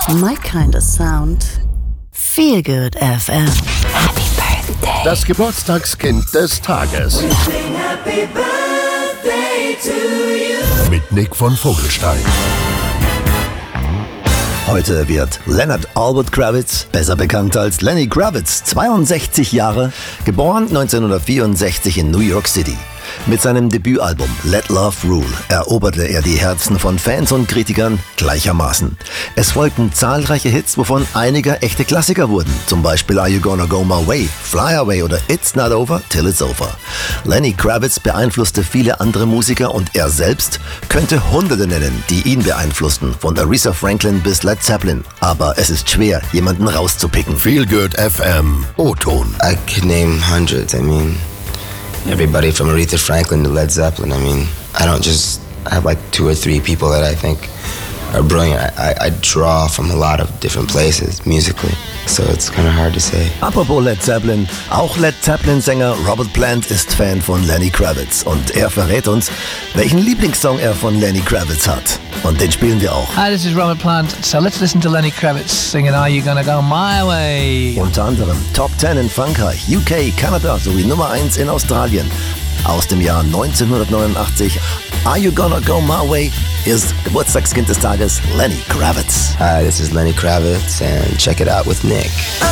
My kind of sound. Feel Good FM. Happy Birthday. Das Geburtstagskind des Tages. Happy birthday to you. Mit Nick von Vogelstein. Heute wird Leonard Albert Kravitz, besser bekannt als Lenny Kravitz, 62 Jahre, geboren 1964 in New York City. Mit seinem Debütalbum Let Love Rule eroberte er die Herzen von Fans und Kritikern gleichermaßen. Es folgten zahlreiche Hits, wovon einige echte Klassiker wurden. Zum Beispiel Are You Gonna Go My Way, Fly Away oder It's Not Over Till It's Over. Lenny Kravitz beeinflusste viele andere Musiker und er selbst könnte Hunderte nennen, die ihn beeinflussten, von Aretha Franklin bis Led Zeppelin. Aber es ist schwer, jemanden rauszupicken. Feel Good FM. O-Ton. I could name hundreds. I mean, everybody from Aretha Franklin to Led Zeppelin. I mean, I have like 2 or 3 people that I think are brilliant. I draw from a lot of different places musically, so it's kind of hard to say. Apropos Led Zeppelin, auch Led Zeppelin-Sänger Robert Plant ist Fan von Lenny Kravitz und er verrät uns, welchen Lieblingssong er von Lenny Kravitz hat. Und den spielen wir auch. Hi, this is Robert Plant. So let's listen to Lenny Kravitz singing Are You Gonna Go My Way? Unter anderem Top 10 in Frankreich, UK, Kanada sowie Nummer 1 in Australien. Aus dem Jahr 1989, Are You Gonna Go My Way ist Geburtstagskind des Tages Lenny Kravitz. Hi, this is Lenny Kravitz, and check it out with Nick.